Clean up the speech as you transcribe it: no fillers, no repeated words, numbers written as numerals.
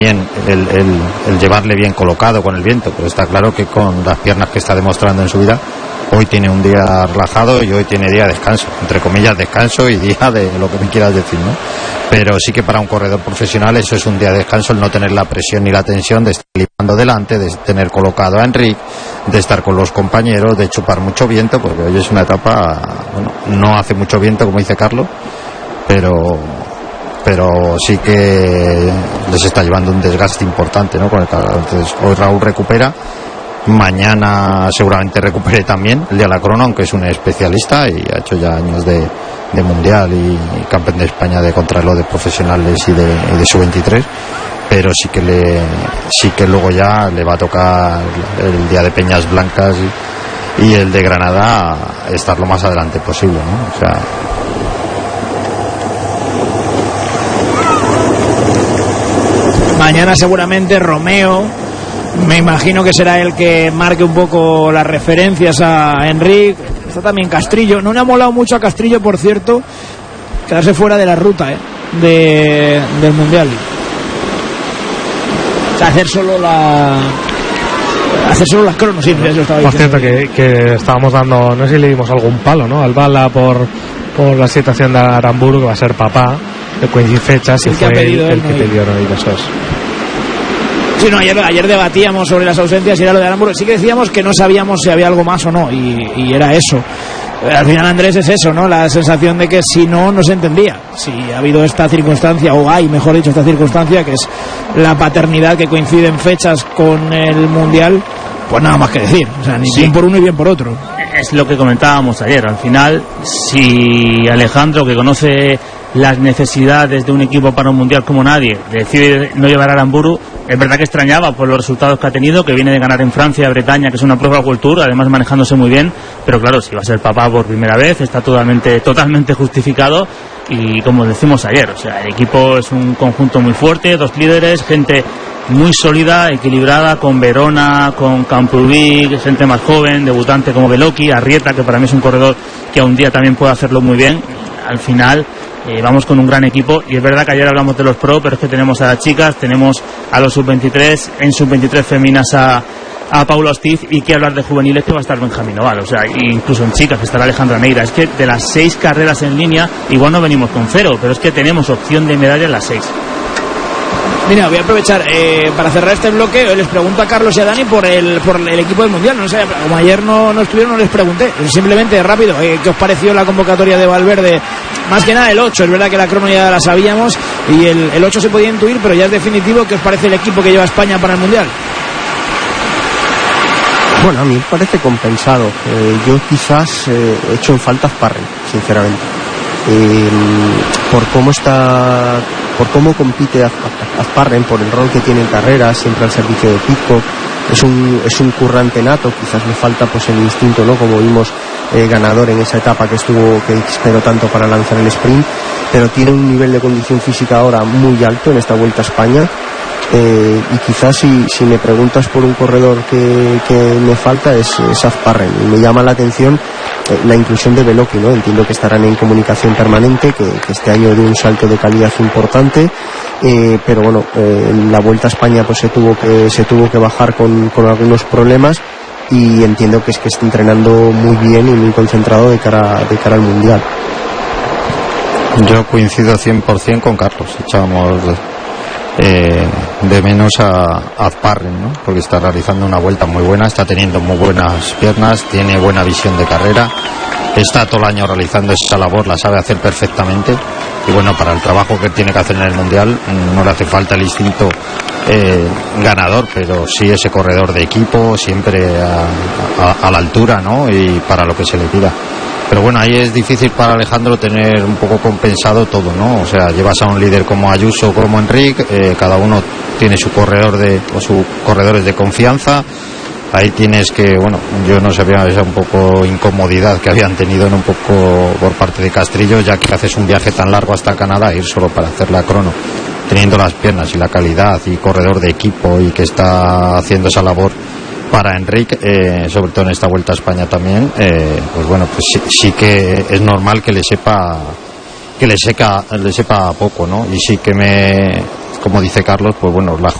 el llevarle bien colocado con el viento, pero está claro que con las piernas que está demostrando en su vida, hoy tiene un día relajado y hoy tiene día de descanso, entre comillas descanso y día de lo que me quieras decir, ¿no? Pero sí que para un corredor profesional eso es un día de descanso, el no tener la presión ni la tensión de estar limpando delante, de tener colocado a Enric, de estar con los compañeros, de chupar mucho viento, porque hoy es una etapa, bueno, no hace mucho viento como dice Carlos, pero sí que les está llevando un desgaste importante, ¿no? Con el calor. Entonces hoy Raúl recupera, mañana seguramente recupere también el día de la crono, aunque es un especialista y ha hecho ya años de mundial y campeón de España de contrarreloj de profesionales y de sub-23, pero sí que luego ya le va a tocar el día de Peñas Blancas y el de Granada estar lo más adelante posible, ¿no? O sea, mañana seguramente Romeo, me imagino que será el que marque un poco las referencias a Enric. Está también Castrillo. No le ha molado mucho a Castrillo, por cierto, quedarse fuera de la ruta del Mundial. O sea, hacer solo las cronos, sí, eso estaba diciendo. Por cierto, que estábamos dando, no sé si le dimos algún palo, ¿no? Al Bala por la situación de Aramburu, que va a ser papá, que coincide fechas, y fue el que pidió no ir, eso es. Sí, no, ayer debatíamos sobre las ausencias y era lo de Aramburu. Sí que decíamos que no sabíamos si había algo más o no, y era eso. Al final, Andrés, es eso, ¿no? La sensación de que si no se entendía. Si ha habido esta circunstancia, o hay, mejor dicho, esta circunstancia, que es la paternidad, que coincide en fechas con el Mundial, pues nada más que decir. O sea, ni bien por uno y bien por otro. Es lo que comentábamos ayer. Al final, si Alejandro, que conoce las necesidades de un equipo para un Mundial como nadie, decide no llevar a Aramburu, es verdad que extrañaba por los resultados que ha tenido, que viene de ganar en Francia, Bretaña, que es una prueba World Tour, además manejándose muy bien, pero claro, si va a ser papá por primera vez, está totalmente justificado. Y como decimos ayer, o sea, el equipo es un conjunto muy fuerte, 2 líderes, gente muy sólida, equilibrada, con Verona, con Camprubí, gente más joven, debutante como Beloki, Arrieta, que para mí es un corredor que a un día también puede hacerlo muy bien. Al final vamos con un gran equipo, y es verdad que ayer hablamos de los pro, pero es que tenemos a las chicas, tenemos a los sub-23, en sub-23 femeninas a Paula Ostiz, y que hablar de juveniles, que va a estar Benjamín Oval, o sea, incluso en chicas que estará Alejandra Neira. Es que de las 6 carreras en línea igual no venimos con 0, pero es que tenemos opción de medalla en las 6. Mira, voy a aprovechar para cerrar este bloque. Les pregunto a Carlos y a Dani por el equipo del Mundial. No sé, como ayer no estuvieron, no les pregunté. Simplemente rápido, ¿qué os pareció la convocatoria de Valverde? Más que nada el 8, es verdad que la crono ya la sabíamos y el 8 se podía intuir, pero ya es definitivo. ¿Qué os parece el equipo que lleva España para el Mundial? Bueno, a mí me parece compensado. Yo quizás he hecho en falta Azparren, sinceramente. Por cómo compite Azparren, por el rol que tiene en carrera, siempre al servicio de Pidcock. Es un currante nato, quizás le falta pues el instinto, ¿no? Como vimos ganador en esa etapa que esperó tanto para lanzar el sprint, pero tiene un nivel de condición física ahora muy alto en esta Vuelta a España. Y quizás si me preguntas por un corredor que me falta es Azparren, y me llama la atención la inclusión de Beloki, ¿no? Entiendo que estarán en comunicación permanente, que este año dio un salto de calidad importante, pero bueno, en la Vuelta a España pues se tuvo que bajar con algunos problemas, y entiendo que está entrenando muy bien y muy concentrado de cara al Mundial. Yo coincido 100% con Carlos. Echábamos de menos a Azparren, ¿no? Porque está realizando una vuelta muy buena, está teniendo muy buenas piernas, tiene buena visión de carrera, está todo el año realizando esa labor, la sabe hacer perfectamente, y bueno, para el trabajo que tiene que hacer en el Mundial no le hace falta el instinto ganador, pero sí ese corredor de equipo, siempre a la altura, ¿no? Y para lo que se le pida. Pero bueno, ahí es difícil para Alejandro tener un poco compensado todo, ¿no? O sea, llevas a un líder como Ayuso, como Enric, cada uno tiene sus corredores de confianza. Ahí tienes que, bueno, yo no sabía esa un poco incomodidad que habían tenido un poco por parte de Castrillo, ya que haces un viaje tan largo hasta Canadá, ir solo para hacer la crono, teniendo las piernas y la calidad y corredor de equipo, y que está haciendo esa labor para Enric, sobre todo en esta Vuelta a España también, pues bueno, pues sí que es normal que le sepa poco, ¿no? Y sí que como dice Carlos, pues bueno, la